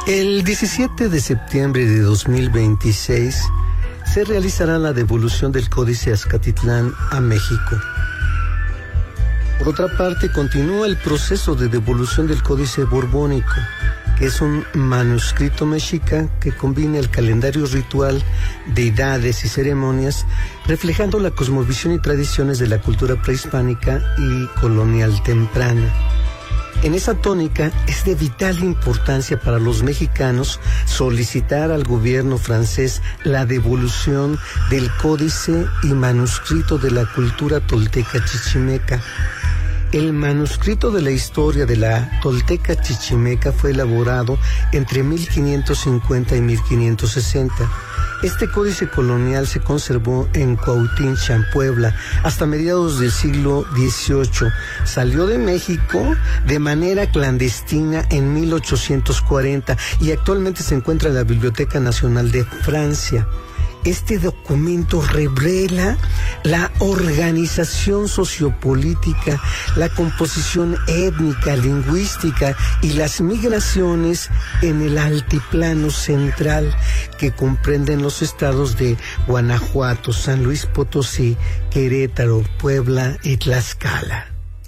El 17 de septiembre de 2026 se realizará la devolución del Códice Azcatitlán a México. Por otra parte, continúa el proceso de devolución del Códice Borbónico, que es un manuscrito mexica que combina el calendario ritual, deidades y ceremonias, reflejando la cosmovisión y tradiciones de la cultura prehispánica y colonial temprana. En esa tónica, es de vital importancia para los mexicanos solicitar al gobierno francés la devolución del códice y manuscrito de la cultura tolteca chichimeca. El manuscrito de la historia de la tolteca chichimeca fue elaborado entre 1550 y 1560. Este códice colonial se conservó en Cuauhtincha, Puebla, hasta mediados del siglo XVIII. Salió de México de manera clandestina en 1840 y actualmente se encuentra en la Biblioteca Nacional de Francia. Este documento revela la organización sociopolítica, la composición étnica, lingüística y las migraciones en el altiplano central que comprenden los estados de Guanajuato, San Luis Potosí, Querétaro, Puebla y Tlaxcala.